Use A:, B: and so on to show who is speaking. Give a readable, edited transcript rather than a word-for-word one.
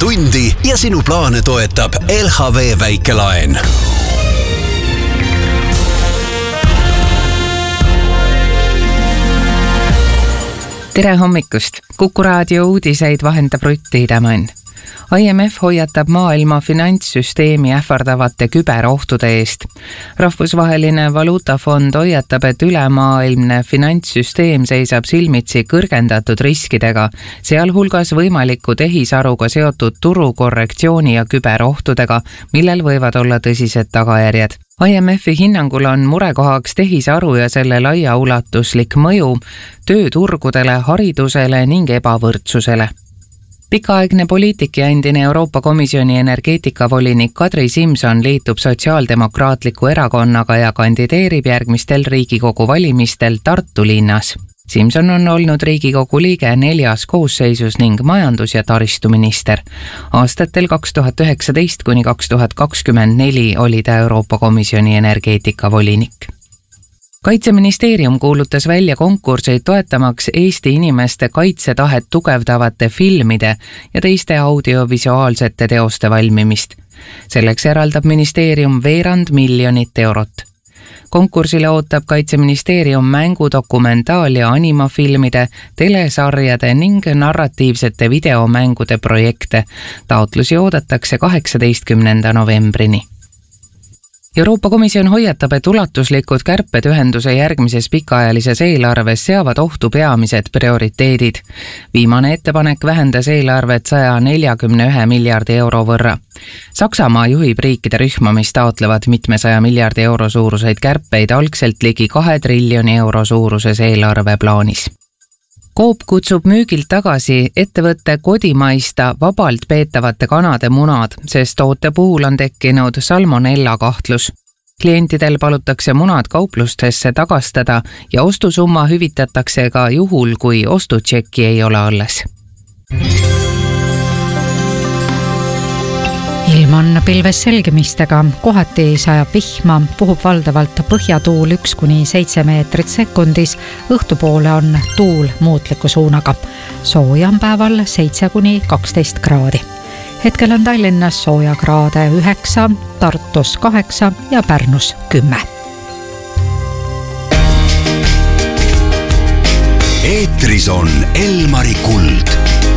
A: tundi ja sinu plaane toetab LHV väikelaen.
B: Tere hommikust! Kuku raadio uudiseid vahendab Rutt Tiidemann. IMF hoiatab maailma finantssüsteemi ähvardavate küberohtude eest. Rahvusvaheline valuutafond hoiatab, et ülemaailmne finantssüsteem seisab silmitsi kõrgendatud riskidega, sealhulgas võimaliku tehisaruga seotud turukorrektsiooni ja küberohtudega, millel võivad olla tõsised tagajärjed. IMF-i hinnangul on murekohaks tehisaru ja selle laiaulatuslik mõju tööturgudele, haridusele ning ebavõrdsusele. Pikaaegne poliitik ja endine Euroopa Komisjoni energeetikavolinik Kadri Simson liitub Sotsiaaldemokraatliku erakonnaga ja kandideerib järgmistel Riigikogu valimistel Tartu linnas. Simson on olnud Riigikogu liige 4 koosseisus ning majandus- ja taristuminister. Aastatel 2019 kuni 2024 oli ta Euroopa Komisjoni energeetikavolinik. Kaitseministeerium kuulutas välja konkurseid toetamaks Eesti inimeste kaitsetahet tugevdavate filmide ja teiste audiovisuaalsete teoste valmimist. Selleks eraldab ministeerium 200 miljonit eurot. Konkursile ootab Kaitseministeerium mängu, dokumentaal- ja animafilmide, telesarjade ning narratiivsete videomängude projekte. Taotlusi oodatakse 18. novembrini. Euroopa Komisjon hoiatab, et ulatuslikud kärped ühenduse järgmises pikaajalises eelarves seavad ohtu peamised prioriteedid. Viimane ettepanek vähendas eelarvet 141 miljardi euro võrra. Saksamaa juhib riikide rühma, mis taotlevad mitmesaja miljardi euro suuruseid kärpeid algselt ligi 2 triljoni euro suuruses eelarveplaanis. Coop kutsub müügilt tagasi ettevõtte kodimaista vabalt peetavate kanade munad, sest toote puhul on tekkinud salmonella kahtlus. Klientidel palutakse munad kauplustesse tagastada ja ostusumma hüvitatakse ka juhul, kui ostutšekki ei ole alles.
C: Ilm on pilves selgimistega, kohati sajab vihma, puhub valdavalt põhjatuul 1–7 meetrit sekundis, õhtupoole on tuul muutliku suunaga. Sooja on päeval 7–12 kraadi. Hetkel on Tallinnas sooja kraade 9, Tartus 8 ja Pärnus 10.
A: Eetris on Elmari Kuld.